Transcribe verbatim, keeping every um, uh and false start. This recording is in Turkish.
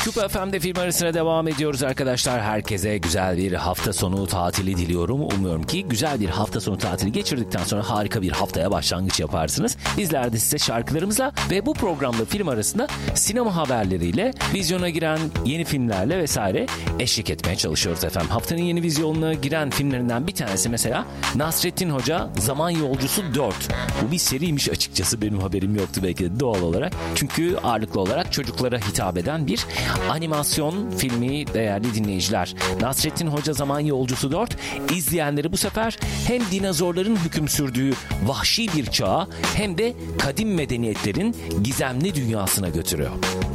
Kupa F M'de film arasına devam ediyoruz arkadaşlar. Herkese güzel bir hafta sonu tatili diliyorum. Umuyorum ki güzel bir hafta sonu tatili geçirdikten sonra harika bir haftaya başlangıç yaparsınız. Bizler de size şarkılarımızla ve bu programda film arasında sinema haberleriyle, vizyona giren yeni filmlerle vesaire eşlik etmeye çalışıyoruz efendim. Haftanın yeni vizyonuna giren filmlerinden bir tanesi mesela Nasrettin Hoca Zaman Yolcusu dört. Bu bir seriymiş açıkçası, benim haberim yoktu belki de doğal olarak. Çünkü ağırlıklı olarak çocuklara hitap eden bir animasyon filmi değerli dinleyiciler. Nasrettin Hoca Zaman Yolcusu dört izleyenleri bu sefer hem dinozorların hüküm sürdüğü vahşi bir çağa hem de kadim medeniyetlerin gizemli dünyasına götürüyor.